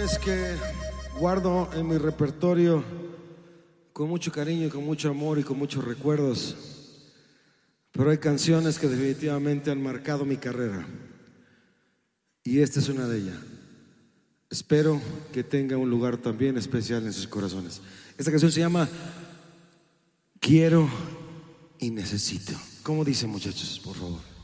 canciones que guardo en mi repertorio con mucho cariño, con mucho amor y con muchos recuerdos. Pero hay canciones que definitivamente han marcado mi carrera. Y esta es una de ellas. Espero que tenga un lugar también especial en sus corazones. Esta canción se llama Quiero y Necesito. ¿Cómo dicen, muchachos? Por favor.